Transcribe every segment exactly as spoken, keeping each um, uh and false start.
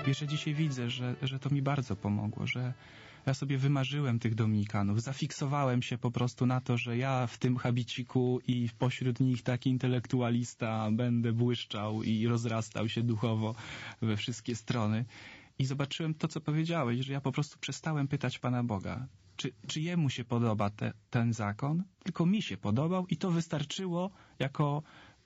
Wiesz, ja dzisiaj widzę, że, że to mi bardzo pomogło, że ja sobie wymarzyłem tych dominikanów, zafiksowałem się po prostu na to, że ja w tym habiciku i pośród nich taki intelektualista będę błyszczał i rozrastał się duchowo we wszystkie strony. I zobaczyłem to, co powiedziałeś, że ja po prostu przestałem pytać Pana Boga, czy, czy jemu się podoba te, ten zakon, tylko mi się podobał i to wystarczyło jako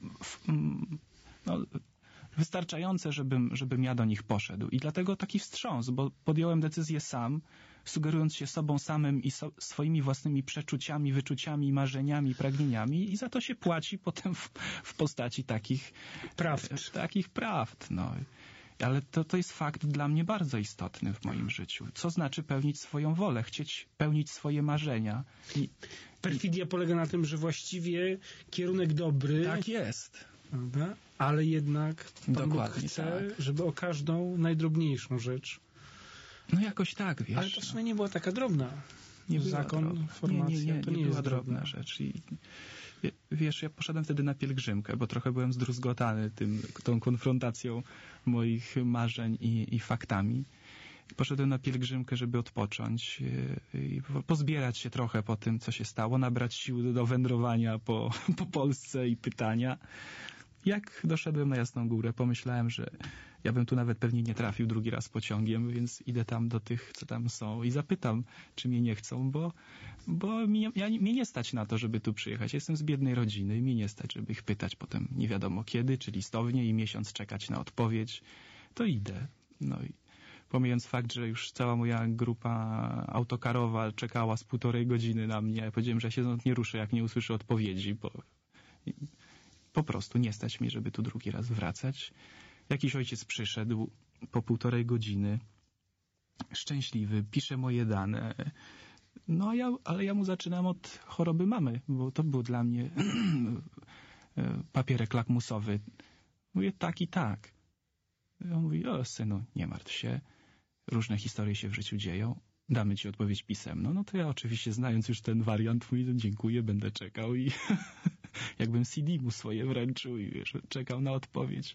no, wystarczające, żebym, żebym ja do nich poszedł. I dlatego taki wstrząs, bo podjąłem decyzję sam, sugerując się sobą samym i so, swoimi własnymi przeczuciami, wyczuciami, marzeniami, pragnieniami i za to się płaci potem w, w postaci takich prawd. Takich prawd, no. Ale to, to jest fakt dla mnie bardzo istotny w moim życiu. Co znaczy pełnić swoją wolę, chcieć pełnić swoje marzenia. I, Perfidia i... polega na tym, że właściwie kierunek dobry... Tak jest. Prawda? Ale jednak Pan Dokładnie, Bóg chce, tak. żeby o każdą najdrobniejszą rzecz... No jakoś tak, wiesz. Ale to w sumie nie była taka drobna. Nie była Zakon, drobna. formacja, nie, nie, nie, to nie, nie była jest drobna drobna rzecz. I, wiesz, ja poszedłem wtedy na pielgrzymkę, bo trochę byłem zdruzgotany tym, tą konfrontacją moich marzeń i, i faktami. Poszedłem na pielgrzymkę, żeby odpocząć i pozbierać się trochę po tym, co się stało, nabrać sił do wędrowania po, po Polsce i pytania. Jak doszedłem na Jasną Górę, pomyślałem, że ja bym tu nawet pewnie nie trafił drugi raz pociągiem, więc idę tam do tych, co tam są i zapytam, czy mnie nie chcą, bo, bo mnie, ja, mnie nie stać na to, żeby tu przyjechać. Jestem z biednej rodziny i mnie nie stać, żeby ich pytać potem nie wiadomo kiedy, czy listownie i miesiąc czekać na odpowiedź. To idę. No i pomijając fakt, że już cała moja grupa autokarowa czekała z półtorej godziny na mnie, ja powiedziałem, że ja się stąd nie ruszę, jak nie usłyszę odpowiedzi, bo po prostu nie stać mnie, żeby tu drugi raz wracać. Jakiś ojciec przyszedł po półtorej godziny, szczęśliwy, pisze moje dane. No a ja, ale ja mu zaczynam od choroby mamy, bo to był dla mnie papierek lakmusowy. Mówię tak i tak. I on mówi, o synu, nie martw się, różne historie się w życiu dzieją, damy ci odpowiedź pisemną. No to ja oczywiście, znając już ten wariant, mówię, dziękuję, będę czekał i jakbym C D mu swoje wręczył i wiesz, czekał na odpowiedź.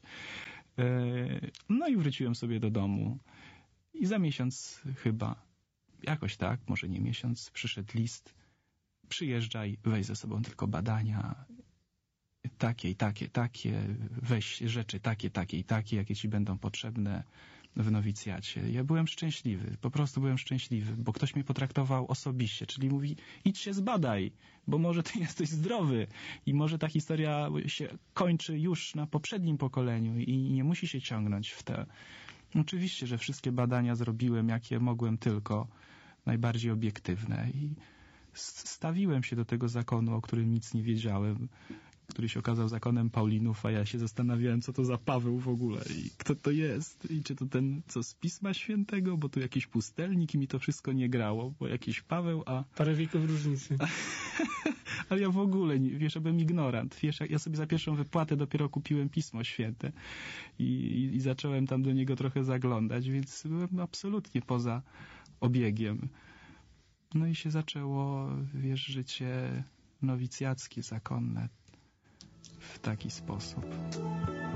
No i wróciłem sobie do domu i za miesiąc chyba, jakoś tak, może nie miesiąc, przyszedł list, przyjeżdżaj, weź ze sobą tylko badania, takie i takie, takie, weź rzeczy takie, takie i takie, jakie ci będą potrzebne w nowicjacie. Ja byłem szczęśliwy, po prostu byłem szczęśliwy, bo ktoś mnie potraktował osobiście, czyli mówi, idź się zbadaj, bo może ty jesteś zdrowy i może ta historia się kończy już na poprzednim pokoleniu i nie musi się ciągnąć w te. Oczywiście, że wszystkie badania zrobiłem, jakie mogłem tylko, najbardziej obiektywne i stawiłem się do tego zakonu, o którym nic nie wiedziałem, który się okazał zakonem Paulinów, a ja się zastanawiałem, co to za Paweł w ogóle i kto to jest i czy to ten, co z Pisma Świętego, bo tu jakiś pustelnik i mi to wszystko nie grało, bo jakiś Paweł, a... Parę wieków różnicy. Ale ja w ogóle, nie, wiesz, ja byłem ignorant. Wiesz, ja sobie za pierwszą wypłatę dopiero kupiłem Pismo Święte i, i, i zacząłem tam do niego trochę zaglądać, więc byłem absolutnie poza obiegiem. No i się zaczęło, wiesz, życie nowicjackie, zakonne w taki sposób.